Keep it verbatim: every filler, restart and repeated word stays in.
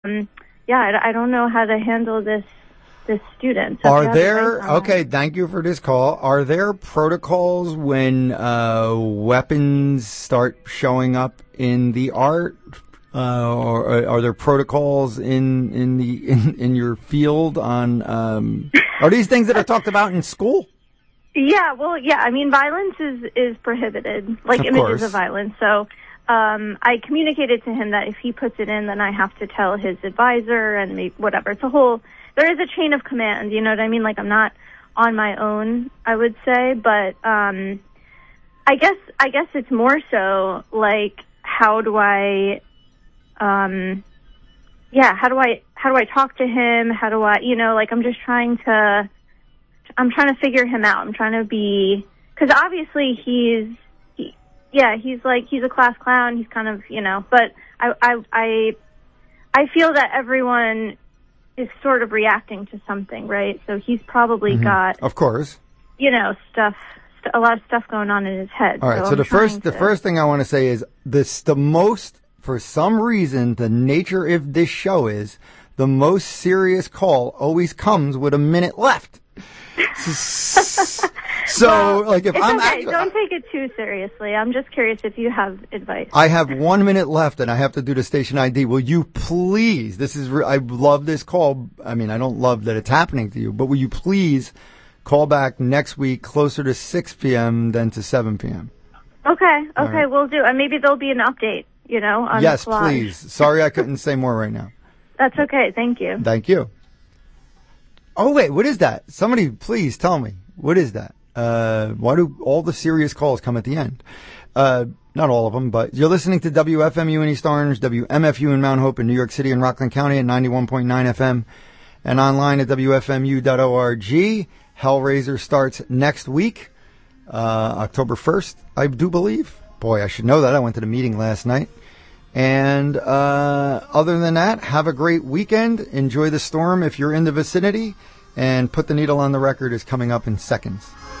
um, yeah, I, I don't know how to handle this this student. So Are there, okay, thank you for this call. Are there protocols when uh, weapons start showing up in the art? Uh, or are there protocols in in the in, in your field on? Um, are these things that are talked about in school? Yeah, well, yeah. I mean, violence is is prohibited, like Of images course. of violence. So um, I communicated to him that if he puts it in, then I have to tell his advisor and maybe whatever. It's a whole. There is a chain of command. You know what I mean? Like I'm not on my own, I would say, but um, I guess I guess it's more so like how do I. Um, yeah, how do I, how do I talk to him? How do I, you know, like I'm just trying to, I'm trying to figure him out. I'm trying to be, cause obviously he's, he, yeah, he's like, he's a class clown. He's kind of, you know, but I, I, I, I feel that everyone is sort of reacting to something, right? So he's probably Mm-hmm. got, Of course, you know, stuff, st- a lot of stuff going on in his head. all right. So, So, I'm the first, trying the to- first thing I want to say is this: the most, for some reason, the nature of this show is the most serious call always comes with a minute left. So, Well, like, if it's I'm okay. actually, Don't take it too seriously. I'm just curious if you have advice. I have one minute left and I have to do the station I D. Will you please, this is, re- I love this call. I mean, I don't love that it's happening to you, but will you please call back next week closer to six p.m. than to seven p.m.? Okay, All okay, right. we'll do. And maybe there'll be an update, you know, on Yes, the fly. please. Sorry I couldn't say more right now. That's okay. Thank you. Thank you. Oh, wait, what is that? Somebody please tell me. What is that? Uh, why do all the serious calls come at the end? Uh, not all of them, but you're listening to W F M U in East Orange, W M F U in Mount Hope in New York City and Rockland County at ninety-one point nine F M and online at W F M U dot org. Hellraiser starts next week, uh, October first, I do believe. Boy, I should know that. I went to the meeting last night. And uh, other than that, have a great weekend. Enjoy the storm if you're in the vicinity. And Put the Needle on the Record is coming up in seconds.